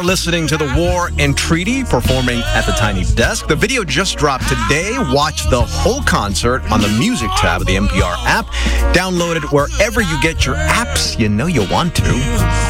listening to The War and Treaty performing at the Tiny Desk. The video just dropped today. Watch the whole concert on the music tab of the NPR app. Download it wherever you get your apps. You know you want to.